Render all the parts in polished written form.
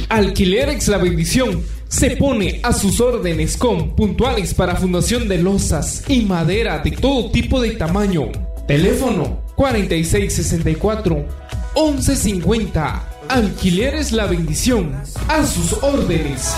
Alquileres La Bendición se pone a sus órdenes con puntuales para fundación de losas y madera de todo tipo de tamaño. Teléfono 4664-1150. Alquileres La Bendición, a sus órdenes.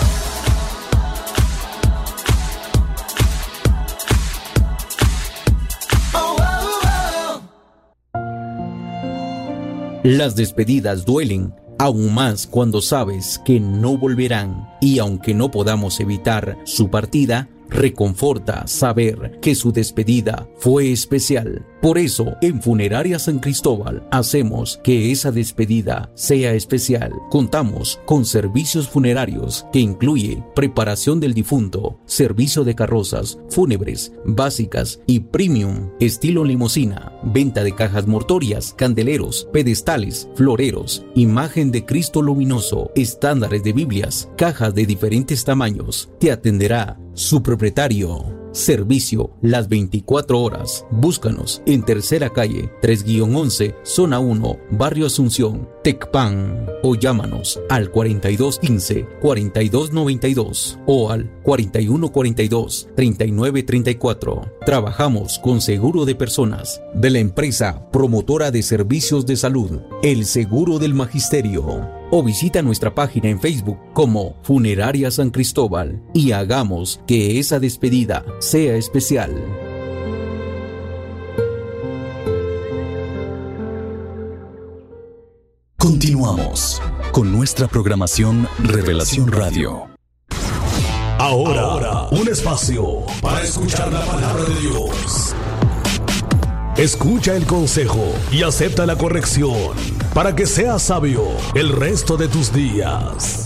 Las despedidas duelen, aún más cuando sabes que no volverán, y aunque no podamos evitar su partida, reconforta saber que su despedida fue especial. Por eso, en Funeraria San Cristóbal hacemos que esa despedida sea especial. Contamos con servicios funerarios que incluye preparación del difunto, servicio de carrozas fúnebres básicas y premium, estilo limusina, venta de cajas mortuorias, candeleros, pedestales, floreros, imagen de Cristo luminoso, estándares de Biblias, cajas de diferentes tamaños. Te atenderá su propietario. Servicio las 24 horas. Búscanos en Tercera Calle 3-11, Zona 1, Barrio Asunción, Tecpan, o llámanos al 4215-4292 o al 4142-3934. Trabajamos con seguro de personas de la empresa promotora de servicios de salud, El Seguro del Magisterio. O visita nuestra página en Facebook como Funeraria San Cristóbal y hagamos que esa despedida sea especial. Continuamos con nuestra programación Revelación Radio. Ahora, un espacio para escuchar la palabra de Dios. Escucha el consejo y acepta la corrección para que seas sabio el resto de tus días.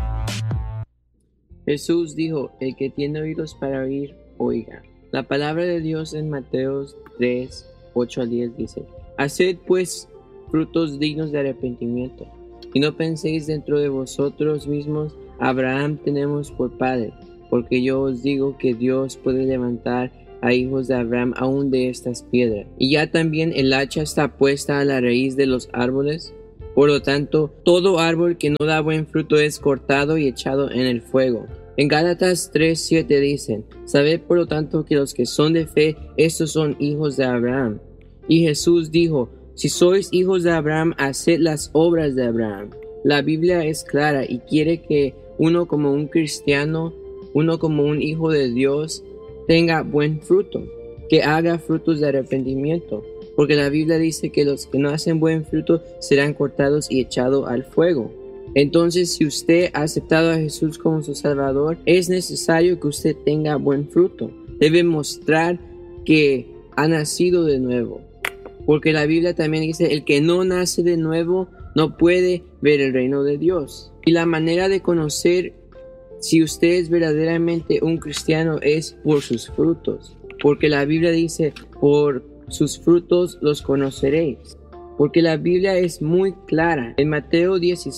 Jesús dijo: el que tiene oídos para oír, oiga. La palabra de Dios en Mateo 3, 8-10 dice: haced pues frutos dignos de arrepentimiento, y no penséis dentro de vosotros mismos: Abraham tenemos por padre, porque yo os digo que Dios puede levantar a hijos de Abraham aún de estas piedras. Y ya también el hacha está puesta a la raíz de los árboles. Por lo tanto, todo árbol que no da buen fruto es cortado y echado en el fuego. En Gálatas 3:7 dicen: sabed por lo tanto que los que son de fe, estos son hijos de Abraham. Y Jesús dijo: si sois hijos de Abraham, haced las obras de Abraham. La Biblia es clara y quiere que uno como un cristiano, uno como un hijo de Dios, tenga buen fruto, que haga frutos de arrepentimiento, porque la Biblia dice que los que no hacen buen fruto serán cortados y echados al fuego. Entonces, si usted ha aceptado a Jesús como su Salvador, es necesario que usted tenga buen fruto. Debe mostrar que ha nacido de nuevo, porque la Biblia también dice: el que no nace de nuevo no puede ver el reino de Dios. Y la manera de conocer si usted es verdaderamente un cristiano es por sus frutos, porque la Biblia dice: por sus frutos los conoceréis. Porque la Biblia es muy clara. En Mateo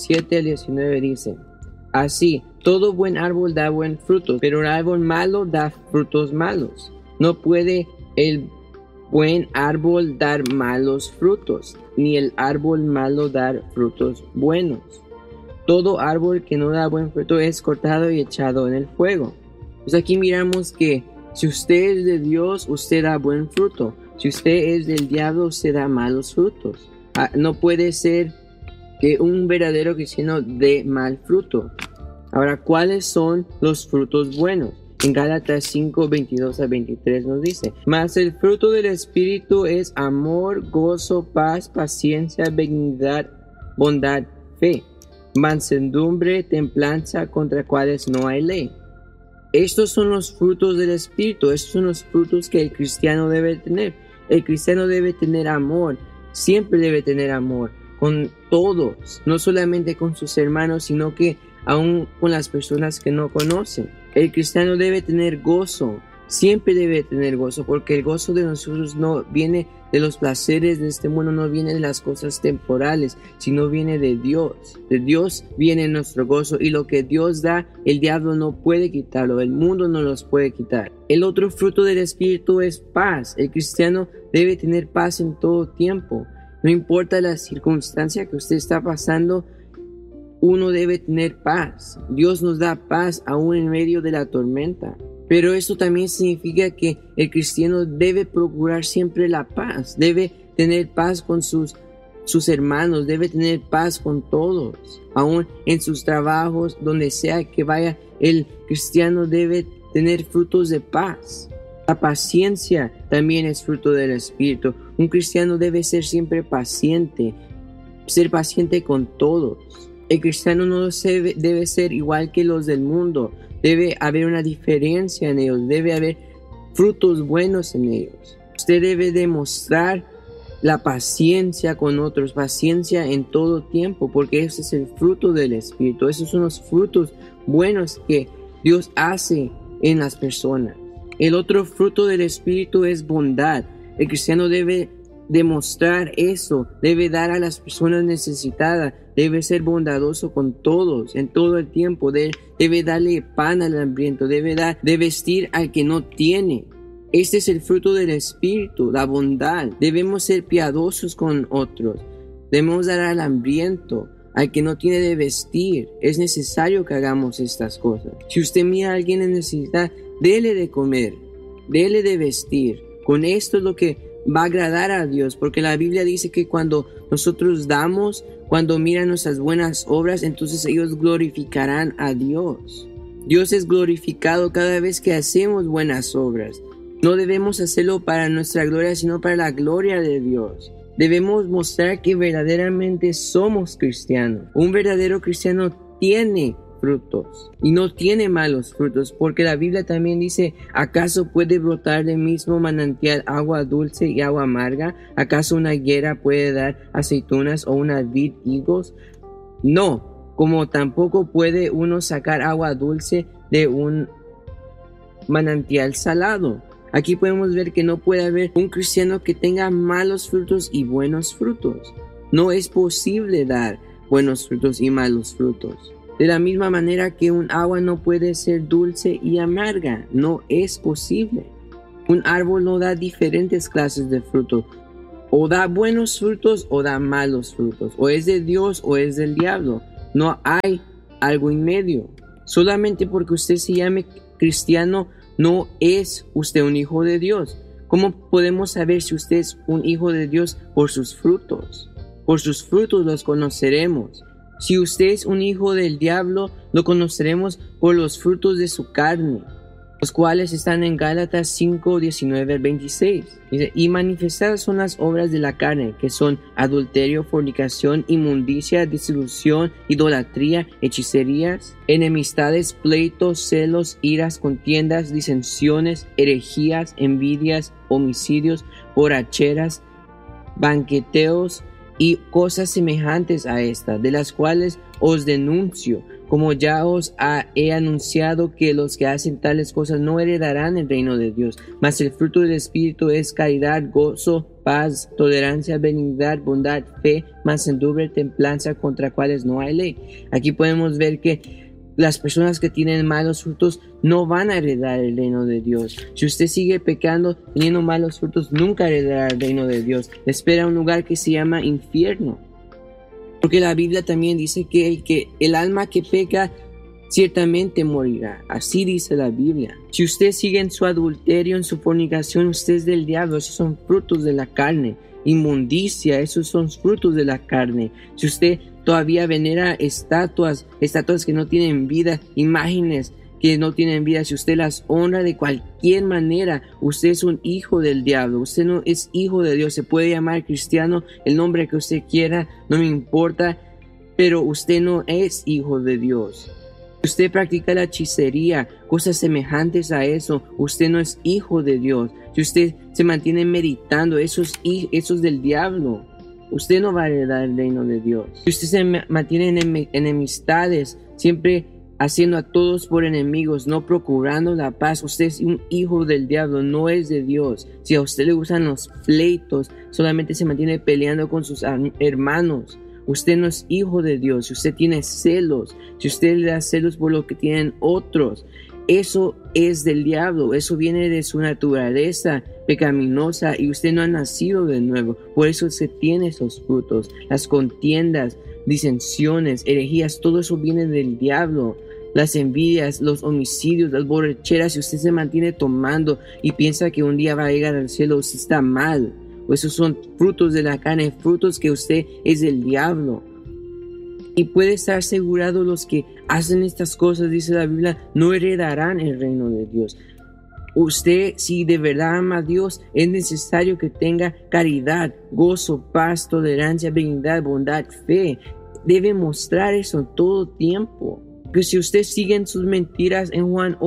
17-19 dice: así, todo buen árbol da buen fruto, pero el árbol malo da frutos malos. No puede el buen árbol dar malos frutos, ni el árbol malo dar frutos buenos. Todo árbol que no da buen fruto es cortado y echado en el fuego. Pues aquí miramos que si usted es de Dios, usted da buen fruto. Si usted es del diablo, usted da malos frutos. No puede ser que un verdadero cristiano dé mal fruto. Ahora, ¿cuáles son los frutos buenos? En Gálatas 5, 22-23 nos dice: mas el fruto del Espíritu es amor, gozo, paz, paciencia, benignidad, bondad, fe, mansedumbre, templanza, contra cuales no hay ley. Estos son los frutos del Espíritu. Estos son los frutos que el cristiano debe tener. El cristiano debe tener amor. Siempre debe tener amor con todos, no solamente con sus hermanos, sino que aún con las personas que no conocen. El cristiano debe tener gozo. Siempre debe tener gozo, porque el gozo de nosotros no viene de los placeres de este mundo, no viene de las cosas temporales, sino viene de Dios. De Dios viene nuestro gozo, y lo que Dios da, el diablo no puede quitarlo, el mundo no los puede quitar. El otro fruto del Espíritu es paz. El cristiano debe tener paz en todo tiempo. No importa la circunstancia que usted está pasando, uno debe tener paz. Dios nos da paz aún en medio de la tormenta. Pero eso también significa que el cristiano debe procurar siempre la paz. Debe tener paz con sus hermanos, debe tener paz con todos. Aún en sus trabajos, donde sea que vaya, el cristiano debe tener frutos de paz. La paciencia también es fruto del Espíritu. Un cristiano debe ser siempre paciente, ser paciente con todos. El cristiano no debe ser igual que los del mundo. Debe haber una diferencia en ellos, debe haber frutos buenos en ellos. Usted debe demostrar la paciencia con otros, paciencia en todo tiempo, porque ese es el fruto del Espíritu. Esos son los frutos buenos que Dios hace en las personas. El otro fruto del Espíritu es bondad. El cristiano debe demostrar eso, debe dar a las personas necesitadas, debe ser bondadoso con todos en todo el tiempo, debe darle pan al hambriento, debe vestir al que no tiene. Este es el fruto del Espíritu, la bondad. Debemos ser piadosos con otros, debemos dar al hambriento, al que no tiene de vestir. Es necesario que hagamos estas cosas. Si usted mira a alguien en necesidad, dele de comer, dele de vestir. Con esto es lo que va a agradar a Dios, porque la Biblia dice que cuando nosotros damos, cuando miran nuestras buenas obras, entonces ellos glorificarán a Dios. Dios es glorificado cada vez que hacemos buenas obras. No debemos hacerlo para nuestra gloria, sino para la gloria de Dios. Debemos mostrar que verdaderamente somos cristianos. Un verdadero cristiano tiene frutos y no tiene malos frutos, porque la Biblia también dice: ¿acaso puede brotar del mismo manantial agua dulce y agua amarga? ¿Acaso una higuera puede dar aceitunas o una vid higos? No, como tampoco puede uno sacar agua dulce de un manantial salado. Aquí podemos ver que no puede haber un cristiano que tenga malos frutos y buenos frutos. No es posible dar buenos frutos y malos frutos. De la misma manera que un agua no puede ser dulce y amarga, no es posible. Un árbol no da diferentes clases de frutos. O da buenos frutos o da malos frutos. O es de Dios o es del diablo. No hay algo en medio. Solamente porque usted se llame cristiano, no es usted un hijo de Dios. ¿Cómo podemos saber si usted es un hijo de Dios? Por sus frutos. Por sus frutos los conoceremos. Si usted es un hijo del diablo, lo conoceremos por los frutos de su carne, los cuales están en Gálatas 5, 19 al 26. Dice: y manifestadas son las obras de la carne, que son adulterio, fornicación, inmundicia, disolución, idolatría, hechicerías, enemistades, pleitos, celos, iras, contiendas, disensiones, herejías, envidias, homicidios, borracheras, banqueteos y cosas semejantes a estas, de las cuales os denuncio, como ya os he anunciado, que los que hacen tales cosas no heredarán el reino de Dios. Mas el fruto del Espíritu es caridad, gozo, paz, tolerancia, benignidad, bondad, fe, mansedumbre, templanza, contra cuales no hay ley. Aquí podemos ver que las personas que tienen malos frutos no van a heredar el reino de Dios. Si usted sigue pecando, teniendo malos frutos, nunca heredará el reino de Dios. Le espera un lugar que se llama infierno. Porque la Biblia también dice que el alma que peca ciertamente morirá. Así dice la Biblia. Si usted sigue en su adulterio, en su fornicación, usted es del diablo. Esos son frutos de la carne. Inmundicia, esos son frutos de la carne. Si usted todavía venera estatuas que no tienen vida, imágenes que no tienen vida, si usted las honra de cualquier manera, usted es un hijo del diablo. Usted no es hijo de Dios. Se puede llamar cristiano, el nombre que usted quiera, no me importa, pero usted no es hijo de Dios. Si usted practica la hechicería, cosas semejantes a eso, usted no es hijo de Dios. Si usted se mantiene meditando, eso es del diablo. Usted no va a heredar el reino de Dios. Si usted se mantiene en enemistades, siempre haciendo a todos por enemigos, no procurando la paz, usted es un hijo del diablo, no es de Dios. Si a usted le gustan los pleitos, solamente se mantiene peleando con sus hermanos, usted no es hijo de Dios. Si usted tiene celos, si usted le da celos por lo que tienen otros, eso es del diablo, eso viene de su naturaleza pecaminosa y usted no ha nacido de nuevo. Por eso se tiene esos frutos, las contiendas, disensiones, herejías, todo eso viene del diablo. Las envidias, los homicidios, las borracheras, si usted se mantiene tomando y piensa que un día va a llegar al cielo, usted está mal. O esos son frutos de la carne, frutos que usted es del diablo. Y puede estar asegurado, los que hacen estas cosas, dice la Biblia, no heredarán el reino de Dios. Usted, si de verdad ama a Dios, es necesario que tenga caridad, gozo, paz, tolerancia, benignidad, bondad, fe. Debe mostrar eso todo tiempo. Que si usted sigue en sus mentiras, en Juan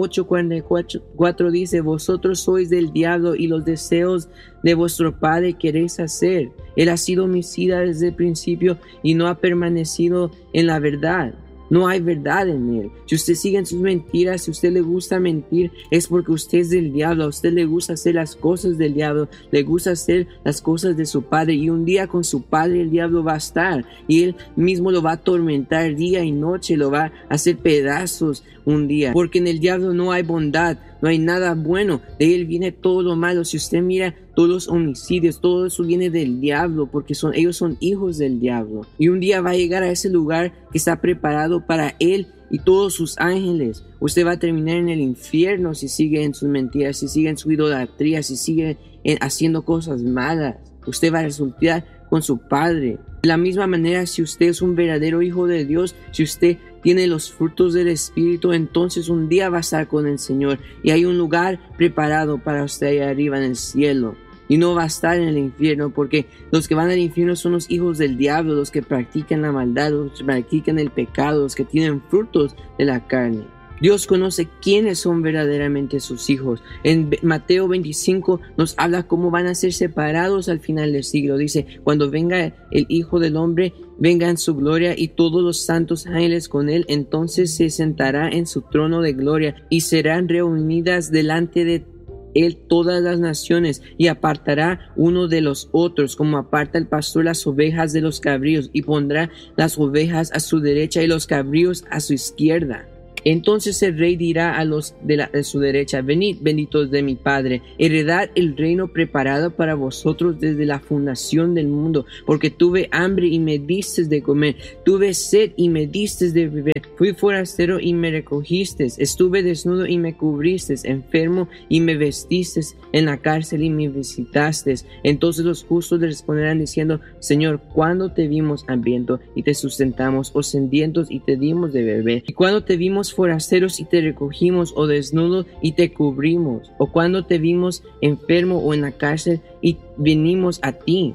8:44 dice: vosotros sois del diablo y los deseos de vuestro padre queréis hacer. Él ha sido homicida desde el principio y no ha permanecido en la verdad. No hay verdad en él. Si usted sigue en sus mentiras, si a usted le gusta mentir, es porque usted es del diablo. A usted le gusta hacer las cosas del diablo, le gusta hacer las cosas de su padre. Y un día con su padre el diablo va a estar y él mismo lo va a atormentar día y noche, lo va a hacer pedazos un día. Porque en el diablo no hay bondad, no hay nada bueno. De él viene todo lo malo. Si usted mira todos los homicidios, todo eso viene del diablo, porque ellos son hijos del diablo. Y un día va a llegar a ese lugar que está preparado para él y todos sus ángeles. Usted va a terminar en el infierno si sigue en sus mentiras, si sigue en su idolatría, si sigue haciendo cosas malas. Usted va a resultar con su padre. De la misma manera, si usted es un verdadero hijo de Dios, si usted tiene los frutos del Espíritu, entonces un día va a estar con el Señor y hay un lugar preparado para usted allá arriba en el cielo. Y no va a estar en el infierno, porque los que van al infierno son los hijos del diablo, los que practican la maldad, los que practican el pecado, los que tienen frutos de la carne. Dios conoce quiénes son verdaderamente sus hijos. En Mateo 25 nos habla cómo van a ser separados al final del siglo. Dice: cuando venga el Hijo del Hombre, venga en su gloria y todos los santos ángeles con él, entonces se sentará en su trono de gloria y serán reunidas delante de él todas las naciones, y apartará uno de los otros, como aparta el pastor las ovejas de los cabríos, y pondrá las ovejas a su derecha y los cabríos a su izquierda. Entonces el rey dirá a los de su derecha: venid, benditos de mi Padre, heredad el reino preparado para vosotros desde la fundación del mundo, porque tuve hambre y me distes de comer, tuve sed y me distes de beber, fui forastero y me recogisteis, estuve desnudo y me cubristeis, enfermo y me vestisteis, en la cárcel y me visitasteis. Entonces los justos le responderán diciendo: Señor, ¿cuándo te vimos hambriento y te sustentamos, o sedientos y te dimos de beber? ¿Y cuándo te vimos forasteros y te recogimos, o desnudo y te cubrimos? ¿O cuando te vimos enfermo o en la cárcel y venimos a ti?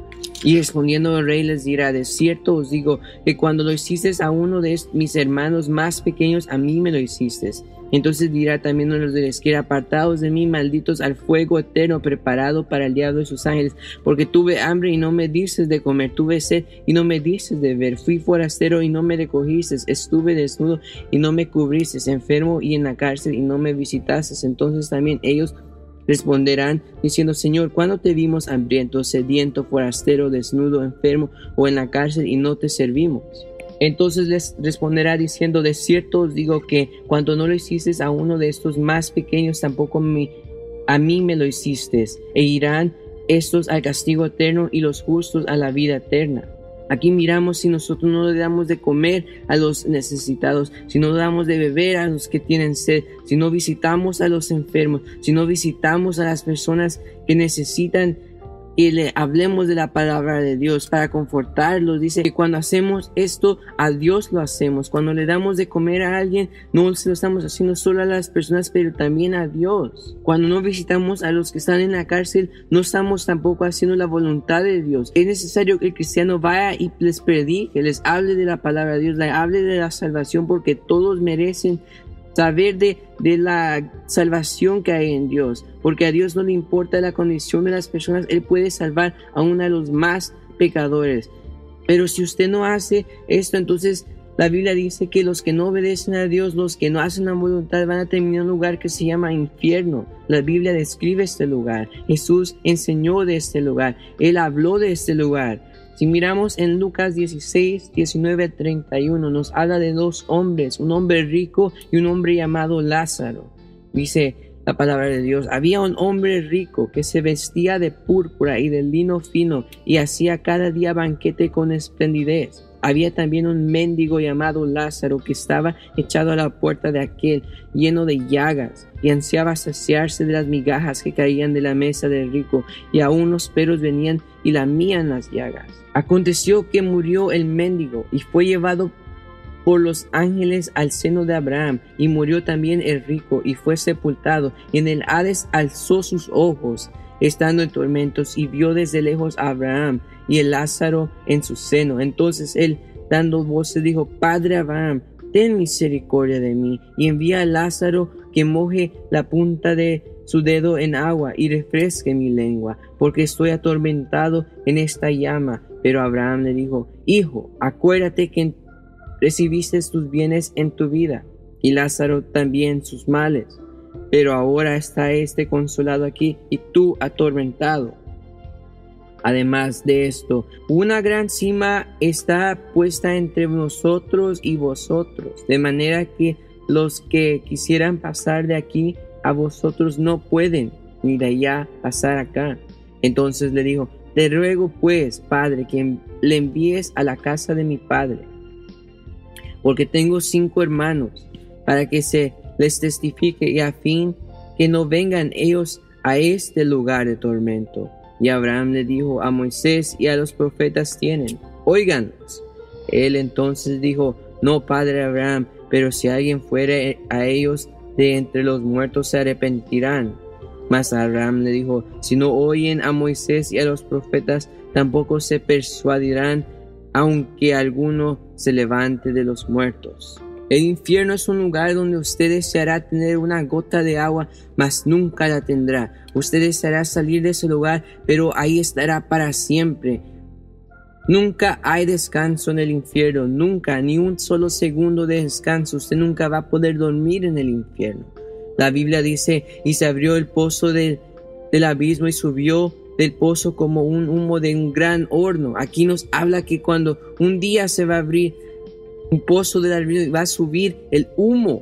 Y respondiendo el rey les dirá: de cierto os digo que cuando lo hicisteis a uno de mis hermanos más pequeños, a mí me lo hicisteis. Entonces dirá también a los de la izquierda: apartaos de mí, malditos, al fuego eterno preparado para el diablo y sus ángeles, porque tuve hambre y no me disteis de comer, tuve sed y no me disteis de beber, fui forastero y no me recogisteis, estuve desnudo y no me cubristeis, enfermo y en la cárcel y no me visitasteis. Entonces también ellos responderán diciendo: Señor, ¿cuándo te vimos hambriento, sediento, forastero, desnudo, enfermo o en la cárcel y no te servimos? Entonces les responderá diciendo: de cierto os digo que cuando no lo hicisteis a uno de estos más pequeños, tampoco a mí me lo hicisteis. E irán estos al castigo eterno y los justos a la vida eterna. Aquí miramos si nosotros no le damos de comer a los necesitados, si no damos de beber a los que tienen sed, si no visitamos a los enfermos, si no visitamos a las personas que necesitan y le hablemos de la palabra de Dios para confortarlos. Dice que cuando hacemos esto, a Dios lo hacemos. Cuando le damos de comer a alguien, no se lo estamos haciendo solo a las personas, pero también a Dios. Cuando no visitamos a los que están en la cárcel, no estamos tampoco haciendo la voluntad de Dios. Es necesario que el cristiano vaya y les predique, les hable de la palabra de Dios, les hable de la salvación, porque todos merecen saber de la salvación que hay en Dios, porque a Dios no le importa la condición de las personas. Él puede salvar a uno de los más pecadores. Pero si usted no hace esto, entonces la Biblia dice que los que no obedecen a Dios, los que no hacen la voluntad, van a terminar en un lugar que se llama infierno. La Biblia describe este lugar. Jesús enseñó de este lugar. Él habló de este lugar. Si miramos en Lucas 16, 19, 31, nos habla de dos hombres, un hombre rico y un hombre llamado Lázaro. Dice la palabra de Dios: había un hombre rico que se vestía de púrpura y de lino fino y hacía cada día banquete con esplendidez. Había también un mendigo llamado Lázaro que estaba echado a la puerta de aquel, lleno de llagas, y ansiaba saciarse de las migajas que caían de la mesa del rico, y aún los perros venían y lamían las llagas. Aconteció que murió el mendigo y fue llevado por los ángeles al seno de Abraham, y murió también el rico y fue sepultado, y en el Hades alzó sus ojos, estando en tormentos, y vio desde lejos a Abraham y el Lázaro en su seno. Entonces él, dando voces, dijo: Padre Abraham, ten misericordia de mí, y envía a Lázaro que moje la punta de su dedo en agua y refresque mi lengua, porque estoy atormentado en esta llama. Pero Abraham le dijo: Hijo, acuérdate que recibiste tus bienes en tu vida, y Lázaro también sus males. Pero ahora está este consolado aquí, y tú atormentado. Además de esto, una gran cima está puesta entre nosotros y vosotros, de manera que los que quisieran pasar de aquí a vosotros no pueden, ni de allá pasar acá. Entonces le dijo: Te ruego pues, Padre, que le envíes a la casa de mi padre, porque tengo 5 hermanos, para que se les testifique, y a fin que no vengan ellos a este lugar de tormento. Y Abraham le dijo: A Moisés y a los profetas tienen, óiganlos. Él entonces dijo: No, padre Abraham, pero si alguien fuere a ellos de entre los muertos, se arrepentirán. Mas Abraham le dijo: Si no oyen a Moisés y a los profetas, tampoco se persuadirán, aunque alguno se levante de los muertos. El infierno es un lugar donde usted deseará tener una gota de agua, mas nunca la tendrá. Usted deseará salir de ese lugar, pero ahí estará para siempre. Nunca hay descanso en el infierno, nunca, ni un solo segundo de descanso. Usted nunca va a poder dormir en el infierno. La Biblia dice: y se abrió el pozo del abismo, y subió del pozo como un humo de un gran horno. Aquí nos habla que cuando un día se va a abrir un pozo del abismo, va a subir el humo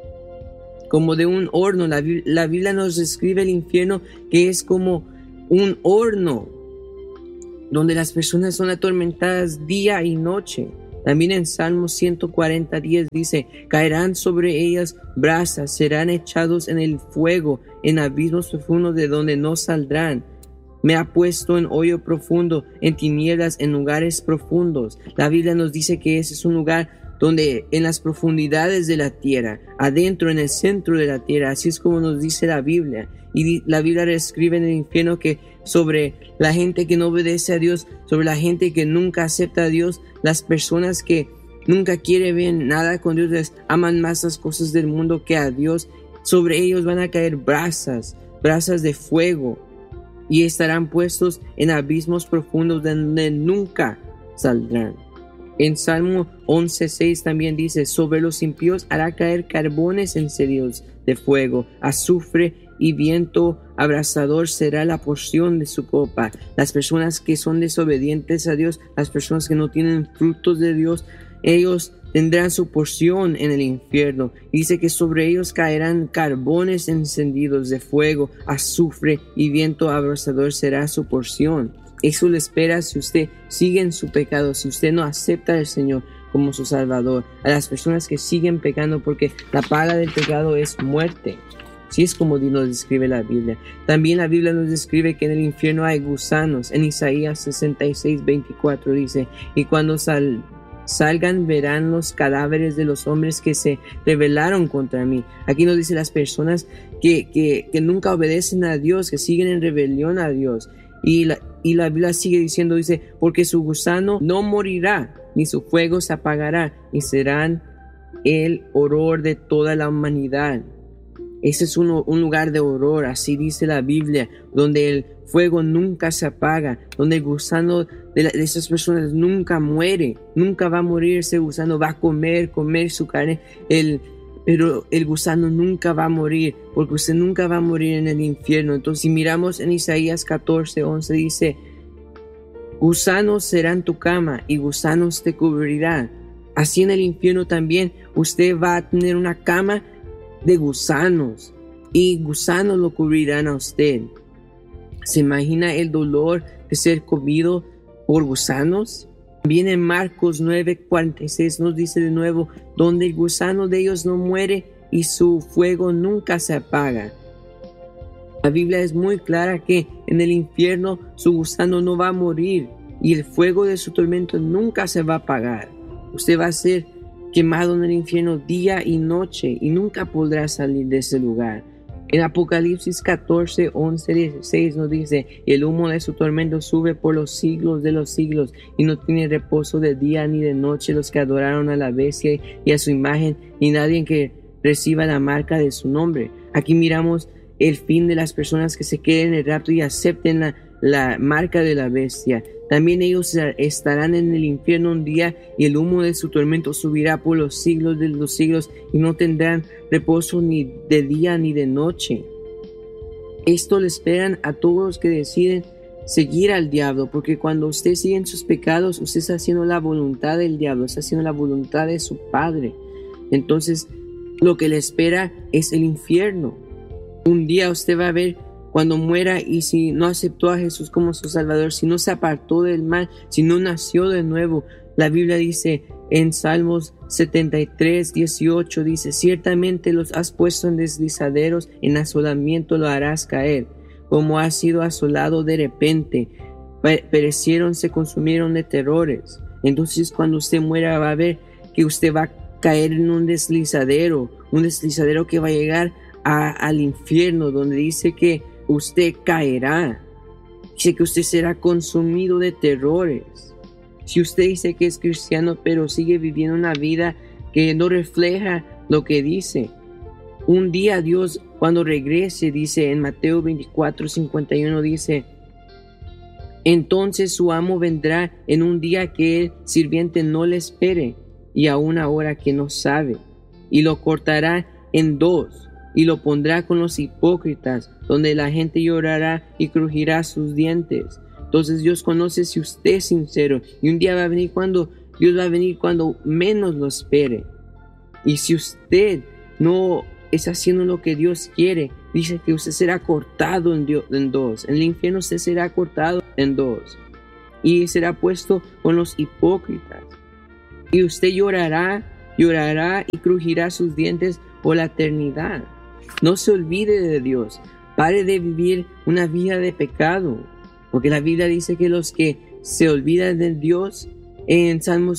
como de un horno. La Biblia nos describe el infierno que es como un horno donde las personas son atormentadas día y noche. También en Salmo 140:10 dice: Caerán sobre ellas brasas, serán echados en el fuego, en abismos profundos de donde no saldrán. Me ha puesto en hoyo profundo, en tinieblas, en lugares profundos. La Biblia nos dice que ese es un lugar donde en las profundidades de la tierra, adentro, en el centro de la tierra, así es como nos dice la Biblia. Y la Biblia describe en el infierno que sobre la gente que no obedece a Dios, sobre la gente que nunca acepta a Dios, las personas que nunca quieren ver nada con Dios, les aman más las cosas del mundo que a Dios, sobre ellos van a caer brasas de fuego, y estarán puestos en abismos profundos donde nunca saldrán. En Salmo 11:6 también dice: Sobre los impíos hará caer carbones encendidos de fuego, azufre y viento abrasador será la porción de su copa. Las personas que son desobedientes a Dios, las personas que no tienen frutos de Dios, ellos tendrán su porción en el infierno. Dice que sobre ellos caerán carbones encendidos de fuego, azufre y viento abrasador será su porción. Eso le espera si usted sigue en su pecado, si usted no acepta al Señor como su Salvador. A las personas que siguen pecando, porque la paga del pecado es muerte. Así es como nos describe la Biblia. También la Biblia nos describe que en el infierno hay gusanos. En Isaías 66:24 dice: Y cuando salgan verán los cadáveres de los hombres que se rebelaron contra mí. Aquí nos dice las personas que nunca obedecen a Dios, que siguen en rebelión a Dios. Y la Biblia sigue diciendo, dice: Porque su gusano no morirá, ni su fuego se apagará, y serán el horror de toda la humanidad. Ese es un lugar de horror, así dice la Biblia, donde el fuego nunca se apaga, donde el gusano de esas personas nunca muere, nunca va a morir ese gusano, va a comer su carne, pero el gusano nunca va a morir, porque usted nunca va a morir en el infierno. Entonces, si miramos en Isaías 14:11, dice: Gusanos serán tu cama y gusanos te cubrirán. Así en el infierno también usted va a tener una cama de gusanos, y gusanos lo cubrirán a usted. ¿Se imagina el dolor de ser comido por gusanos? También en Marcos 9:46 nos dice de nuevo, donde el gusano de ellos no muere y su fuego nunca se apaga. La Biblia es muy clara que en el infierno su gusano no va a morir y el fuego de su tormento nunca se va a apagar. Usted va a ser quemado en el infierno día y noche y nunca podrá salir de ese lugar. En Apocalipsis 14:11-16 nos dice, el humo de su tormento sube por los siglos de los siglos y no tiene reposo de día ni de noche los que adoraron a la bestia y a su imagen, ni nadie que reciba la marca de su nombre. Aquí miramos el fin de las personas que se queden en el rapto y acepten la marca de la bestia. También ellos estarán en el infierno un día y el humo de su tormento subirá por los siglos de los siglos y no tendrán reposo ni de día ni de noche. Esto le esperan a todos los que deciden seguir al diablo, porque cuando usted sigue en sus pecados, usted está haciendo la voluntad del diablo, está haciendo la voluntad de su padre. Entonces, lo que le espera es el infierno. Un día usted va a ver cuando muera y si no aceptó a Jesús como su Salvador, si no se apartó del mal, si no nació de nuevo. La Biblia dice en Salmos 73:18, dice, ciertamente los has puesto en deslizaderos, en asolamiento lo harás caer, como ha sido asolado de repente, perecieron, se consumieron de terrores. Entonces cuando usted muera va a ver que usted va a caer en un deslizadero que va a llegar al infierno, donde dice que usted caerá, dice que usted será consumido de terrores. Si usted dice que es cristiano pero sigue viviendo una vida que no refleja lo que dice, un día Dios cuando regrese, dice en Mateo 24:51, dice, entonces su amo vendrá en un día que el sirviente no le espere y a una hora que no sabe, y lo cortará en dos y lo pondrá con los hipócritas, donde la gente llorará y crujirá sus dientes. Entonces Dios conoce si usted es sincero, y un día va a venir Dios va a venir cuando menos lo espere. Y si usted no está haciendo lo que Dios quiere, dice que usted será cortado en dos. En el infierno usted será cortado en dos y será puesto con los hipócritas. Y usted llorará y crujirá sus dientes por la eternidad. No se olvide de Dios. Pare de vivir una vida de pecado, porque la Biblia dice que los que se olvidan de Dios, en Salmos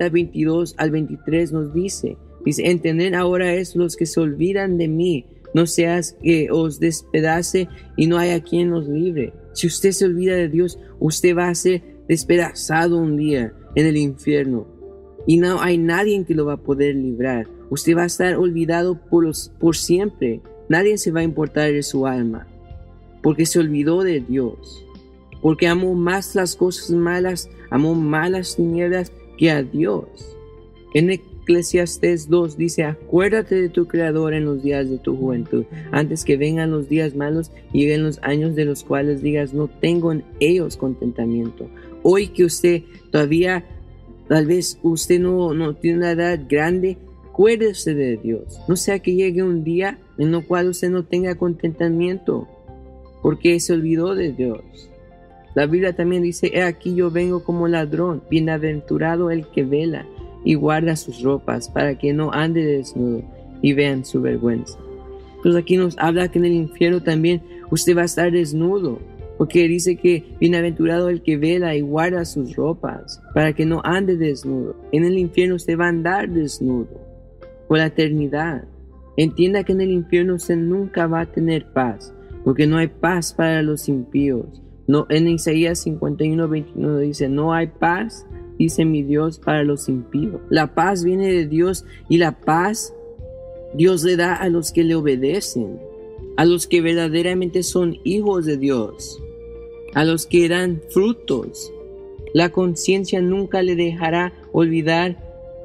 50:22-23 nos dice, entended ahora es los que se olvidan de mí, no seas que os despedace y no haya quien os libre. Si usted se olvida de Dios, usted va a ser despedazado un día en el infierno y no hay nadie que lo va a poder librar. Usted va a estar olvidado por siempre. Nadie se va a importar de su alma, porque se olvidó de Dios, porque amó más las cosas malas, amó más las tinieblas que a Dios. En Eclesiastés 2 dice, acuérdate de tu Creador en los días de tu juventud, antes que vengan los días malos y lleguen los años de los cuales digas, no tengo en ellos contentamiento. Hoy que usted todavía, tal vez usted no tiene una edad grande, acuérdese de Dios. No sea que llegue un día en el cual usted no tenga contentamiento, porque se olvidó de Dios. La Biblia también dice, he aquí yo vengo como ladrón, bienaventurado el que vela y guarda sus ropas, para que no ande desnudo y vean su vergüenza. Entonces aquí nos habla que en el infierno también usted va a estar desnudo, porque dice que bienaventurado el que vela y guarda sus ropas, para que no ande desnudo. En el infierno usted va a andar desnudo por la eternidad. Entienda que en el infierno usted nunca va a tener paz, porque no hay paz para los impíos. No, en Isaías 51:21 dice, no hay paz, dice mi Dios, para los impíos. La paz viene de Dios y la paz Dios le da a los que le obedecen, a los que verdaderamente son hijos de Dios, a los que dan frutos. La conciencia nunca le dejará olvidar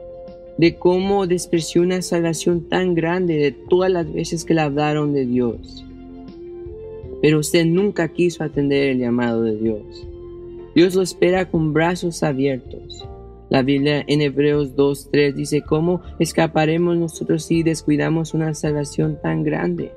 de cómo despreció una salvación tan grande, de todas las veces que le hablaron de Dios. Pero usted nunca quiso atender el llamado de Dios. Dios lo espera con brazos abiertos. La Biblia en Hebreos 2:3 dice, ¿cómo escaparemos nosotros si descuidamos una salvación tan grande?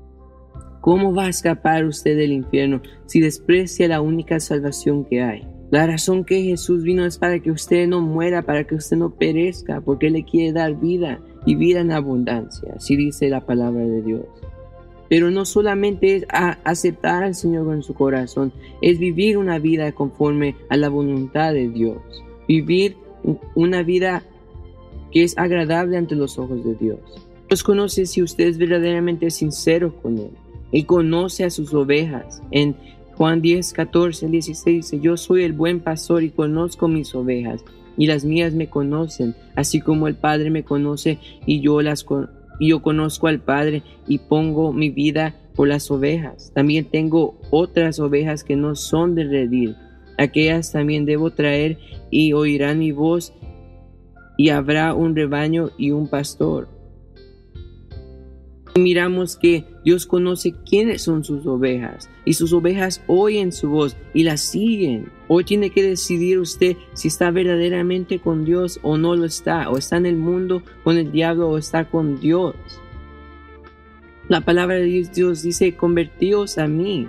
¿Cómo va a escapar usted del infierno si desprecia la única salvación que hay? La razón que Jesús vino es para que usted no muera, para que usted no perezca, porque Él le quiere dar vida y vida en abundancia. Así dice la palabra de Dios. Pero no solamente es aceptar al Señor con su corazón, es vivir una vida conforme a la voluntad de Dios. Vivir una vida que es agradable ante los ojos de Dios. Dios conoce si usted es verdaderamente sincero con Él. Él conoce a sus ovejas. En Juan 10, 14, 16 dice: yo soy el buen pastor y conozco mis ovejas, y las mías me conocen, así como el Padre me conoce y yo conozco al Padre y pongo mi vida por las ovejas. También tengo otras ovejas que no son de redil. Aquellas también debo traer y oirán mi voz, y habrá un rebaño y un pastor. Miramos que Dios conoce quiénes son sus ovejas, y sus ovejas oyen su voz y las siguen. Hoy tiene que decidir usted si está verdaderamente con Dios o no lo está, o está en el mundo con el diablo o está con Dios. La palabra de Dios dice: convertíos a mí.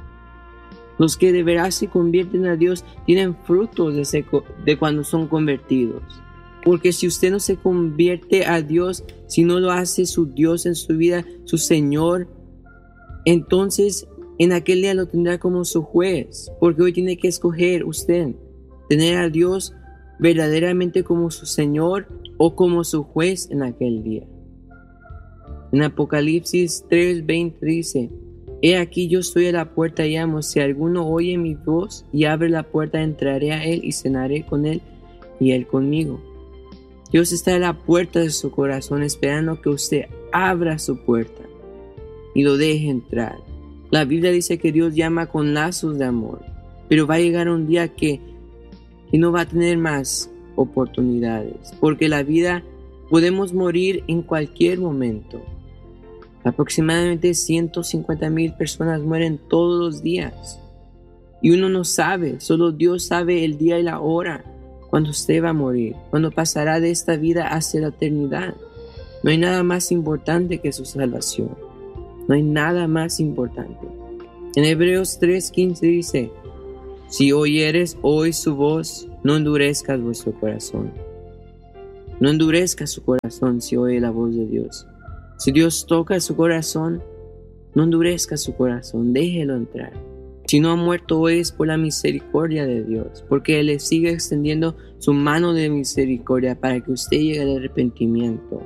Los que de verdad se convierten a Dios tienen frutos de cuando son convertidos. Porque si usted no se convierte a Dios, si no lo hace su Dios en su vida, su Señor, entonces en aquel día lo tendrá como su juez. Porque hoy tiene que escoger usted tener a Dios verdaderamente como su Señor o como su juez en aquel día. En Apocalipsis 3:20 dice: he aquí yo estoy a la puerta y llamo. Si alguno oye mi voz y abre la puerta, entraré a él y cenaré con él y él conmigo. Dios está a la puerta de su corazón esperando que usted abra su puerta y lo deje entrar. La Biblia dice que Dios llama con lazos de amor, pero va a llegar un día que no va a tener más oportunidades, porque la vida podemos morir en cualquier momento. Aproximadamente 150,000 personas mueren todos los días y uno no sabe, solo Dios sabe el día y la hora cuando usted va a morir, cuando pasará de esta vida hacia la eternidad. No hay nada más importante que su salvación. No hay nada más importante. En Hebreos 3:15 dice: si oyeres hoy su voz, no endurezcas vuestro corazón. No endurezca su corazón si oye la voz de Dios. Si Dios toca su corazón, no endurezca su corazón, déjelo entrar. Si no ha muerto hoy es por la misericordia de Dios, porque Él le sigue extendiendo su mano de misericordia para que usted llegue al arrepentimiento.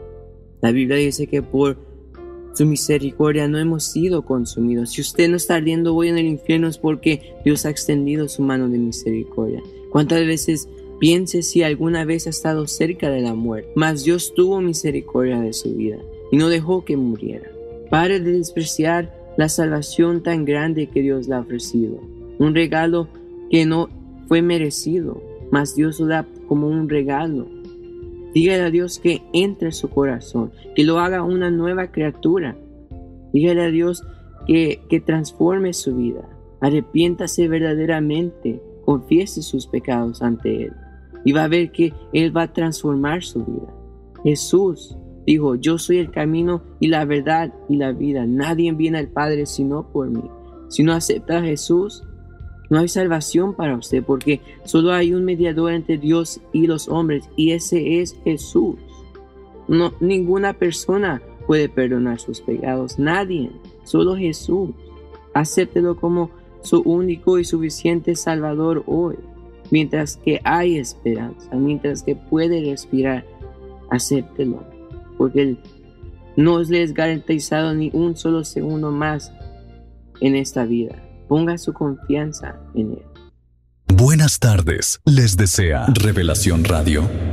La Biblia dice que por su misericordia no hemos sido consumidos. Si usted no está ardiendo hoy en el infierno es porque Dios ha extendido su mano de misericordia. ¿Cuántas veces piense si alguna vez ha estado cerca de la muerte? Mas Dios tuvo misericordia de su vida y no dejó que muriera. Pare de despreciar la salvación tan grande que Dios le ha ofrecido. Un regalo que no fue merecido, mas Dios lo da como un regalo. Dígale a Dios que entre en su corazón, que lo haga una nueva criatura. Dígale a Dios que transforme su vida. Arrepiéntase verdaderamente, confiese sus pecados ante Él y va a ver que Él va a transformar su vida. Jesús dijo: yo soy el camino y la verdad y la vida. Nadie viene al Padre sino por mí. Si no acepta a Jesús, no hay salvación para usted, porque solo hay un mediador entre Dios y los hombres, y ese es Jesús. No, ninguna persona puede perdonar sus pecados. Nadie, solo Jesús. Acéptelo como su único y suficiente Salvador hoy. Mientras que hay esperanza, mientras que puede respirar, acéptelo. Porque Él no le es garantizado ni un solo segundo más en esta vida. Ponga su confianza en Él. Buenas tardes, les desea Revelación Radio.